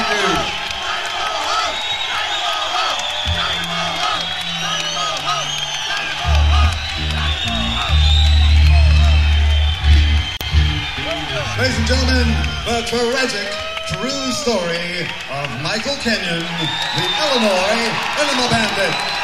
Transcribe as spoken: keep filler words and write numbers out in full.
Thank you. Ladies and gentlemen, the tragic, true story of Michael Kenyon, the Illinois Enema Bandit.